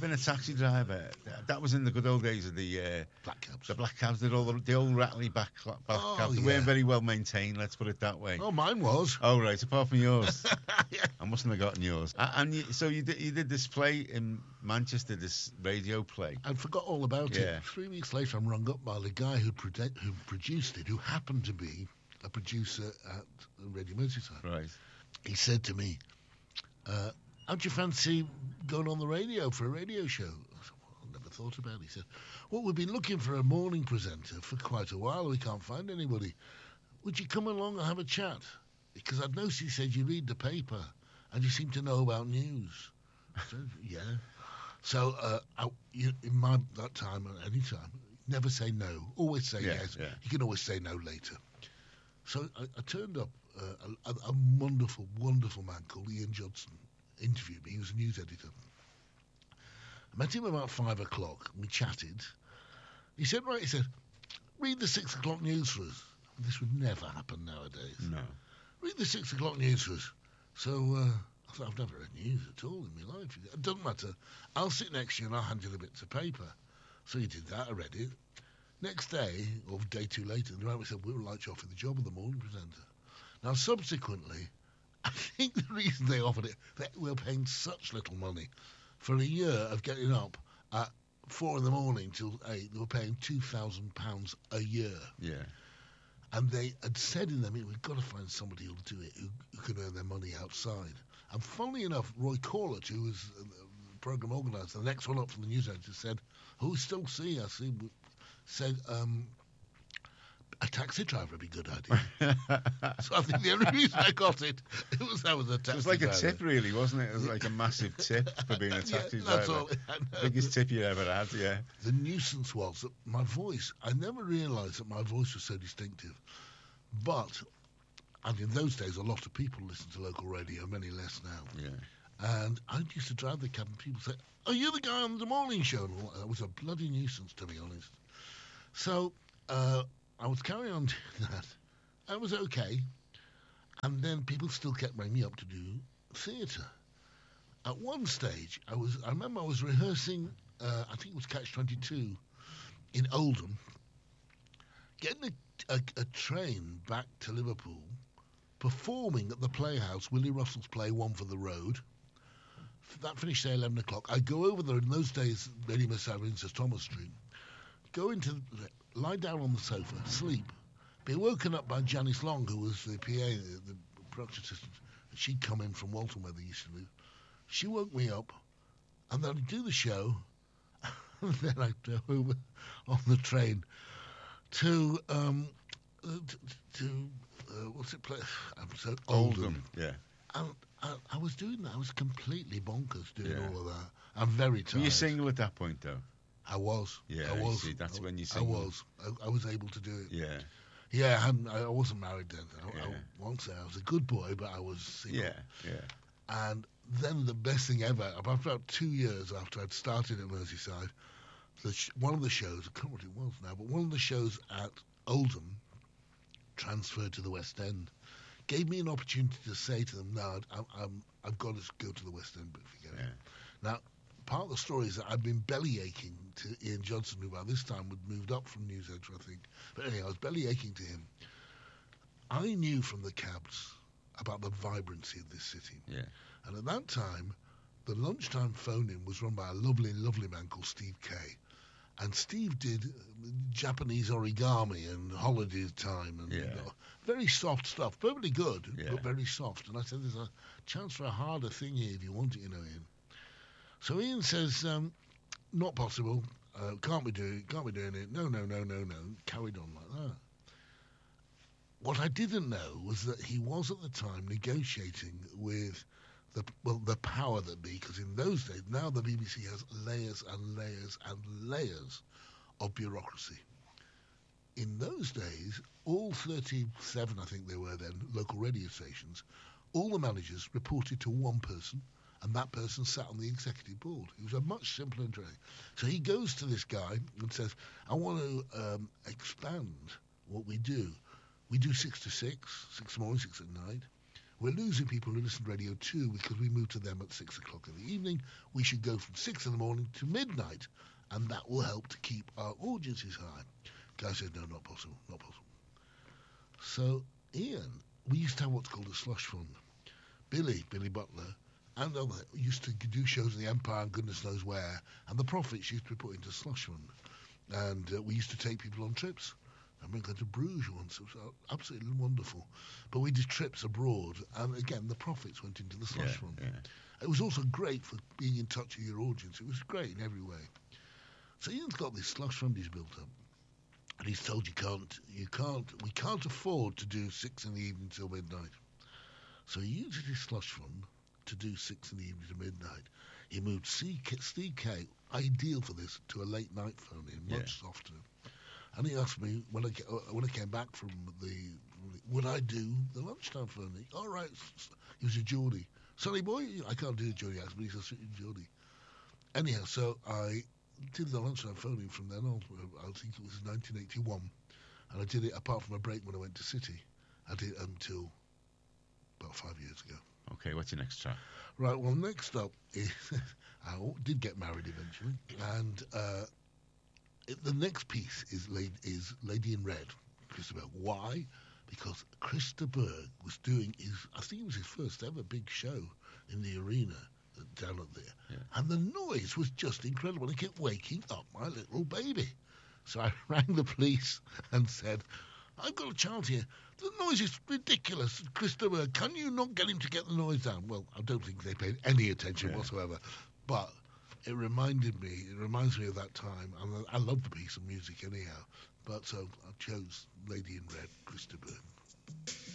been a taxi driver, that was in the good old days of the Black cabs. The black cabs did all the old rattly back cabs. They weren't very well maintained, let's put it that way. Oh, mine was. Oh, right, apart from yours. Yeah. I mustn't have gotten yours. So you did this play in Manchester, this radio play. I forgot all about it. 3 weeks later, I'm rung up by the guy who produced it, who happened to be a producer at Radio Merseyside. Right. He said to me, how'd you fancy going on the radio for a radio show? I said, well, I never thought about it. He said, well, we've been looking for a morning presenter for quite a while. We can't find anybody. Would you come along and have a chat? Because I'd noticed, he said, you read the paper and you seem to know about news. I said, yeah. So in that time, at any time, never say no. Always say yes. Yeah. You can always say no later. So I turned up. A wonderful, wonderful man called Ian Judson interviewed me. He was a news editor. I met him about 5 o'clock. We chatted. He said, read the 6 o'clock news for us. This would never happen nowadays. No. Read the 6 o'clock news for us. So I thought, I've never read news at all in my life. It doesn't matter. I'll sit next to you and I'll hand you the bits of paper. So he did that. I read it. Next day, or day 2 later, the writer said, we would like to offer the job of the morning presenter. Now, subsequently, I think the reason they offered it, they were paying such little money. For a year of getting up at 4 a.m. till 8, they were paying £2,000 a year. Yeah. And they had said in them, we've got to find somebody who'll do it, who can earn their money outside. And funnily enough, Roy Corlett, who was the programme organiser, the next one up from the news editor, said, said, a taxi driver would be a good idea. So I think the only reason I got it was a taxi driver. It was like a tip, really, wasn't it? It was like a massive tip for being a taxi driver. That's all. Biggest tip you ever had, yeah. The nuisance was that my voice, I never realised that my voice was so distinctive. But, and in those days, a lot of people listened to local radio, many less now. Yeah. And I used to drive the cab and people say, are you the guy on the morning show? And all that. It was a bloody nuisance, to be honest. So, I was carrying on doing that. I was okay. And then people still kept ringing me up to do theatre. At one stage, I remember I was rehearsing, I think it was Catch-22 in Oldham, getting a train back to Liverpool, performing at the Playhouse, Willie Russell's play, One for the Road. That finished at 11 o'clock. I go over there, in those days, Radio Merseyside in St Thomas Street, lie down on the sofa, sleep, be woken up by Janice Long, who was the PA, the production assistant. She'd come in from Walton, where they used to live. She woke me up, and then I'd do the show, and then I'd go over on the train to what's it play? Oldham. Yeah. And I was doing that. I was completely bonkers doing all of that. I'm very tired. Were you single at that point, though? I was. Yeah, I was. See, that's when you single. I was. I was able to do it. Yeah. Yeah, I wasn't married then. I won't say I was a good boy, but I was single. Yeah, yeah. And then the best thing ever, about 2 years after I'd started at Merseyside, one of the shows, I can't remember what it was now, but one of the shows at Oldham transferred to the West End. Gave me an opportunity to say to them, no, I've got to go to the West End, but forget it. Now, part of the story is that I've been belly aching to Ian Johnson, who by this time had moved up from News Edge, I think. But anyway, I was belly aching to him. I knew from the cabs about the vibrancy of this city. Yeah. And at that time, the lunchtime phone-in was run by a lovely, lovely man called Steve Kay. And Steve did Japanese origami and holiday time and very soft stuff. Perfectly good, but very soft. And I said, there's a chance for a harder thing here if you want it, Ian. So Ian says, not possible. Can't be doing it. No. Carried on like that. What I didn't know was that he was at the time negotiating with the power that be, because in those days, now the BBC has layers and layers and layers of bureaucracy. In those days, all 37, I think there were then, local radio stations, all the managers reported to one person, and that person sat on the executive board. It was a much simpler training. So he goes to this guy and says, I want to expand what we do. We do 6 to 6, 6 in the morning, 6 at night. We're losing people who listen to Radio 2 because we moved to them at 6 o'clock in the evening. We should go from 6 in the morning to midnight, and that will help to keep our audiences high. Guy said, no, not possible, not possible. So, Ian, we used to have what's called a slush fund. Billy Butler, and other used to do shows in the Empire and goodness knows where, and the profits used to be put into slush fund. And we used to take people on trips. I remember going to Bruges once. It was absolutely wonderful. But we did trips abroad, and again, the profits went into the slush fund. Yeah. It was also great for being in touch with your audience. It was great in every way. So Ian's got this slush fund he's built up, and he's told we can't afford to do 6 in the evening till midnight. So he uses his slush fund to do 6 in the evening to midnight. He moved Steve K, ideal for this, to a late night phone-in, much softer. And he asked me when I came back from would I do the lunchtime phone-in? All right, he was a Geordie. Sorry, boy, I can't do a Geordie accent, but he's a sweet Geordie. Anyhow, so I did the lunchtime phone-in from then on. I think it was 1981, and I did it apart from a break when I went to City. I did it until about 5 years ago. Okay, what's your next track? Right, well, next up is I did get married eventually, and the next piece is Lady in Red, Christa Berg. Why? Because Christa Berg was doing I think it was his first ever big show in the arena down up there, and the noise was just incredible. It kept waking up my little baby. So I rang the police and said, I've got a child here. The noise is ridiculous. Christa Berg, can you not get him to get the noise down? Well, I don't think they paid any attention whatsoever. But it reminds me of that time. And I love the piece of music anyhow. But so I chose Lady in Red, Christa Berg.